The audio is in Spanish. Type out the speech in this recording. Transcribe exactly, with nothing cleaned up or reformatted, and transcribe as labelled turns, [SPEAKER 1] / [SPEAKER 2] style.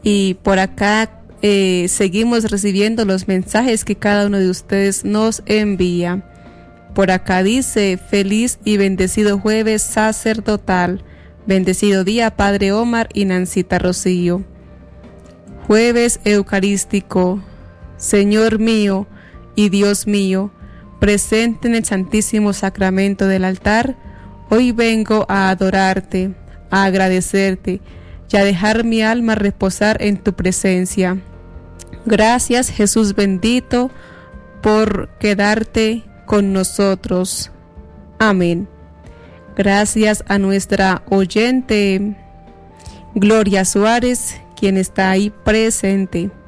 [SPEAKER 1] Y por acá eh, seguimos recibiendo los mensajes que cada uno de ustedes nos envía. Por acá dice: feliz y bendecido jueves sacerdotal. Bendecido día, Padre Omar y Nancita Rocío. Jueves eucarístico. Señor mío y Dios mío, presente en el Santísimo Sacramento del altar, hoy vengo a adorarte, a agradecerte y a dejar mi alma reposar en tu presencia. Gracias, Jesús bendito, por quedarte con nosotros. Amén. Gracias a nuestra oyente Gloria Suárez, quien está ahí presente.